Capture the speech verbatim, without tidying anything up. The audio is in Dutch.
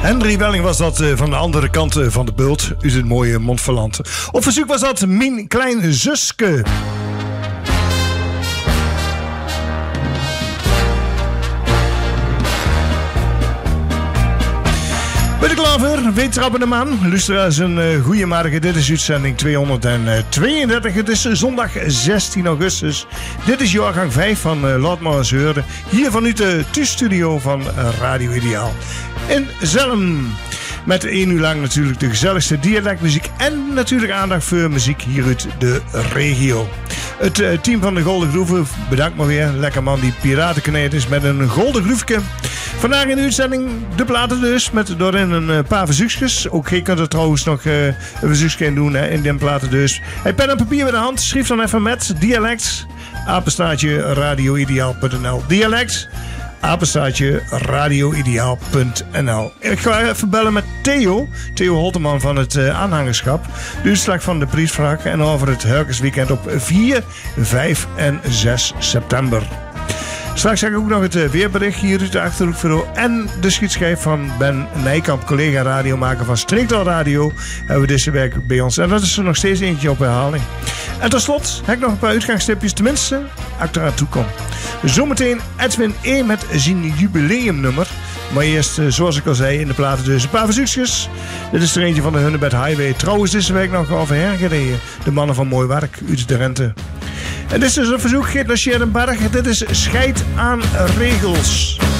Henry Welling was dat uh, van de andere kant uh, van de bult. Uit het mooie Montferland. Op verzoek was dat Mijn Klein Zuske. Bij de klaver, wetentrappende man. Luisteraars, een uh, goeiemorgen. Dit is uitzending tweehonderdtweeëndertig. Het is zondag zestien augustus. Dit is jaargang vijf van uh, Laat maar eens horen. Hier vanuit de thuisstudio van uh, Radio Ideaal. In Zelm. Met één uur lang natuurlijk de gezelligste dialectmuziek. En natuurlijk aandacht voor muziek hier uit de regio. Het uh, team van de Golden Groeve bedankt maar weer. Lekker man die piratenkneed is met een Golden Groefje. Vandaag in de uitzending de platen dus. Met doorin een uh, paar verzoekjes. Ook jij kunt er trouwens nog uh, een verzoekje doen hè, in die platen dus. Hey, pen en papier bij de hand. Schrijf dan even met dialect. Apenstaartje radioideaal punt n l. Dialect. Apenstaartje radioideaal punt n l. Ik ga even bellen met Theo. Theo Holteman van het uh, aanhangerschap. De uitslag van de prijsvraag. En over het Hurkersweekend op vier, vijf en zes september. Straks heb ik ook nog het uh, weerbericht hier uit de Achterhoekbureau. En de schietschijf van Ben Nijkamp, collega radiomaker van Streektaal Radio. Hebben we deze week bij ons. En dat is er nog steeds eentje op herhaling. En tot slot heb ik nog een paar uitgangstipjes. Tenminste, als ik eraan toe kom. Zometeen Edwin E. met zijn jubileumnummer. Maar eerst, zoals ik al zei, in de platen dus een paar verzoekjes. Dit is er eentje van de Hunebed Highway. Trouwens, deze week nog overheen gereden. De mannen van Mooi Werk uit de Rente. En dit is dus een verzoek, Geert Lacherenberg. Dit is Scheid aan Regels.